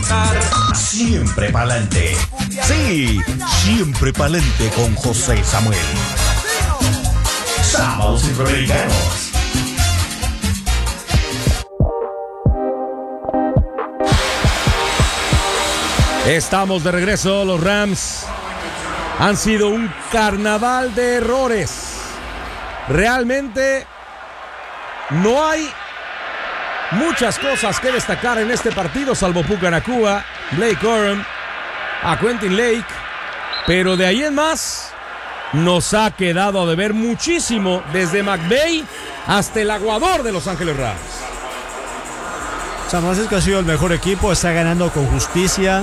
Siempre pa'lante. Sí, siempre pa'lante con José Samuel. Sábados Centroamericanos. Estamos de regreso. Los Rams han sido un carnaval de errores. Realmente no hay muchas cosas que destacar en este partido, salvo Puka Nacua, Blake Corum, a Quentin Lake. Pero de ahí en más, nos ha quedado a deber muchísimo, desde McVay hasta el aguador de Los Ángeles Rams. San Francisco ha sido el mejor equipo, está ganando con justicia.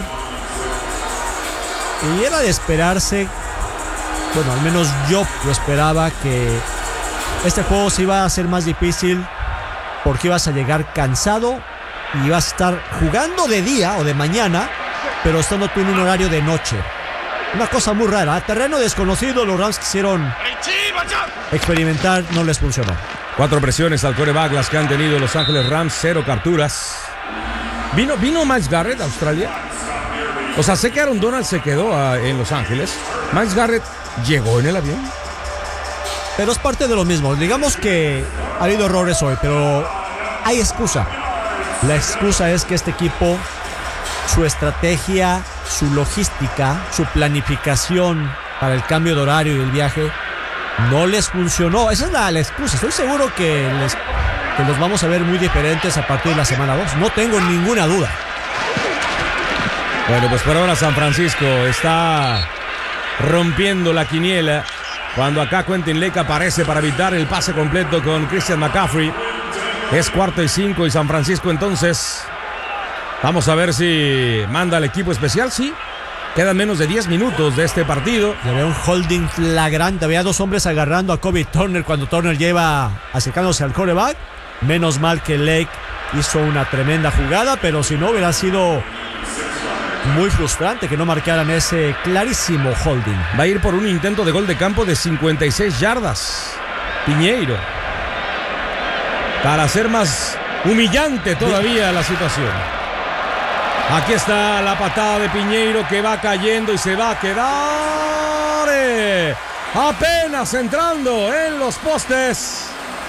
Y era de esperarse, bueno, al menos yo lo esperaba, que este juego se iba a hacer más difícil porque ibas a llegar cansado y ibas a estar jugando de día o de mañana, pero estando tú en un horario de noche. Una cosa muy rara, terreno desconocido. Los Rams quisieron experimentar, no les funcionó. 4 presiones al quarterback las que han tenido Los Ángeles Rams, 0 capturas. ¿Vino Miles Garrett a Australia? O sea, sé que Aaron Donald se quedó en Los Ángeles. Miles Garrett llegó en el avión. Pero es parte de lo mismo. Digamos que ha habido errores hoy, pero hay excusa. La excusa es que este equipo, su estrategia, su logística, su planificación para el cambio de horario y el viaje no les funcionó. Esa es la excusa. Estoy seguro que los vamos a ver muy diferentes a partir de la semana 2. No tengo ninguna duda. Bueno, pues por ahora San Francisco está rompiendo la quiniela cuando acá Quentin Lake aparece para evitar el pase completo con Christian McCaffrey. Es 4th y 5 y San Francisco entonces, vamos a ver si manda al equipo especial. Sí, quedan menos de 10 minutos de este partido. Y había un holding flagrante, había 2 hombres agarrando a Kobe Turner cuando Turner lleva acercándose al quarterback. Menos mal que Lake hizo una tremenda jugada, pero si no hubiera sido muy frustrante que no marcaran ese clarísimo holding. Va a ir por un intento de gol de campo de 56 yardas Piñeiro, para hacer más humillante todavía la situación. Aquí está la patada de Piñeiro que va cayendo y se va a quedar apenas entrando en los postes.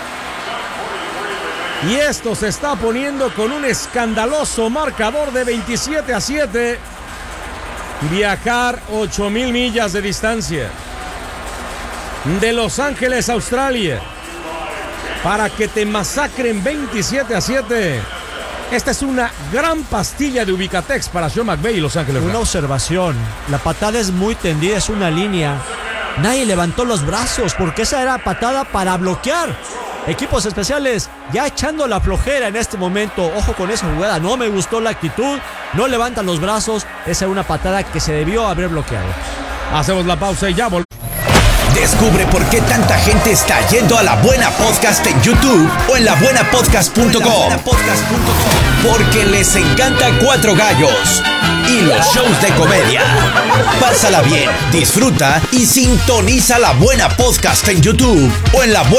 Y esto se está poniendo con un escandaloso marcador de 27-7. Viajar 8,000 millas de distancia de Los Ángeles a Australia para que te masacren 27-7. Esta es una gran pastilla de Ubicatex para Sean McVay y Los Ángeles Rams. Una observación, la patada es muy tendida, es una línea. Nadie levantó los brazos porque esa era patada para bloquear. Equipos especiales ya echando la flojera en este momento. Ojo con esa jugada, no me gustó la actitud. No levantan los brazos. Esa era una patada que se debió haber bloqueado. Hacemos la pausa y ya volvemos. Descubre por qué tanta gente está yendo a La Buena Podcast en YouTube o en labuenapodcast.com. Porque les encanta Cuatro Gallos y los shows de comedia. Pásala bien, disfruta y sintoniza La Buena Podcast en YouTube o en